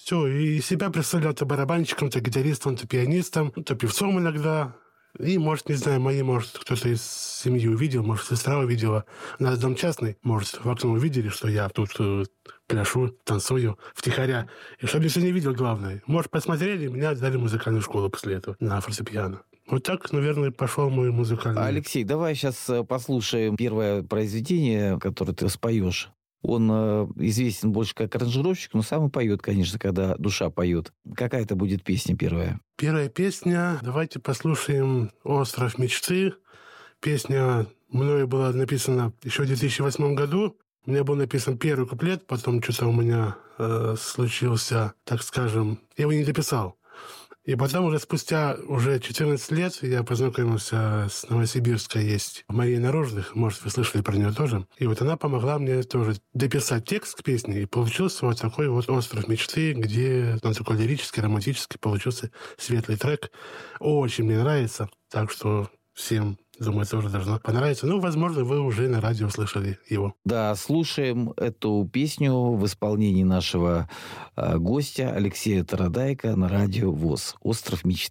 Все, и себя представлял то барабанщиком, то гитаристом, то пианистом, то певцом иногда. И, может, не знаю, может, кто-то из семьи увидел, может, сестра увидела. У нас дом частный, может, в окно увидели, что я тут пляшу, танцую втихаря. И чтобы никто не видел, главное. Может, посмотрели, меня отдали в музыкальную школу после этого на фортепиано. Вот так, наверное, пошел мой музыкальный... Алексей, давай сейчас послушаем первое произведение, которое ты споешь. Он известен больше как аранжировщик, но сам и поет, конечно, когда душа поет. Какая это будет песня первая? Первая песня, давайте послушаем «Остров мечты». Песня мною была написана еще в 2008 году. У меня был написан первый куплет, потом что-то у меня случился, так скажем, я его не дописал. И потом уже спустя 14 лет я познакомился с новосибирской, есть Мария Наружных, может, вы слышали про нее тоже. И вот она помогла мне тоже дописать текст к песне, и получился вот такой вот «Остров мечты», где он такой лирический, романтический, получился светлый трек. Очень мне нравится, так что всем, думаю, тоже должно понравиться. Ну, возможно, вы уже на радио слышали его. Да, слушаем эту песню в исполнении нашего гостя Алексея Тарадайка на радио ВОС «Остров мечты».